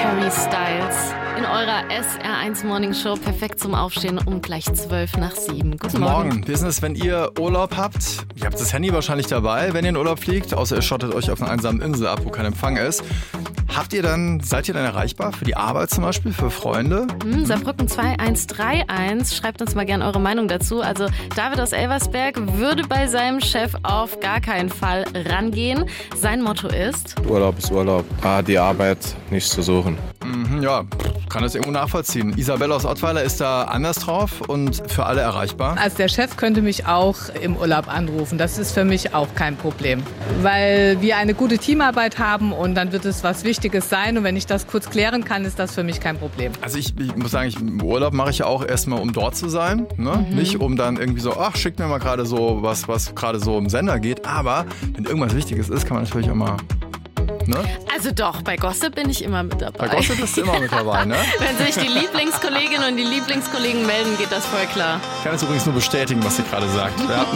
Harry Styles in eurer SR1 Morning Show. Perfekt zum Aufstehen um gleich 7:12. Guten Morgen. Wie ist es, wenn ihr Urlaub habt? Ihr habt das Handy wahrscheinlich dabei, wenn ihr in Urlaub fliegt, außer ihr schottet euch auf einer einsamen Insel ab, wo kein Empfang ist. Seid ihr dann erreichbar für die Arbeit zum Beispiel, für Freunde? Saarbrücken 2131, schreibt uns mal gerne eure Meinung dazu. Also David aus Elversberg würde bei seinem Chef auf gar keinen Fall rangehen. Sein Motto ist: Urlaub ist Urlaub, die Arbeit nicht zu suchen. Ja, kann das irgendwo nachvollziehen. Isabelle aus Ottweiler ist da anders drauf und für alle erreichbar. Also der Chef könnte mich auch im Urlaub anrufen. Das ist für mich auch kein Problem. Weil wir eine gute Teamarbeit haben und dann wird es was Wichtiges sein. Und wenn ich das kurz klären kann, ist das für mich kein Problem. Also ich muss sagen, im Urlaub mache ich ja auch erstmal, um dort zu sein. Ne? Nicht um dann irgendwie so, schickt mir mal gerade so was gerade so im Sender geht. Aber wenn irgendwas Wichtiges ist, kann man natürlich auch mal... Ne? Also doch, bei Gossip bin ich immer mit dabei. Bei Gossip bist du immer mit dabei, ne? Wenn sich die Lieblingskolleginnen und die Lieblingskollegen melden, geht das voll klar. Ich kann jetzt übrigens nur bestätigen, was sie gerade sagt. Ja.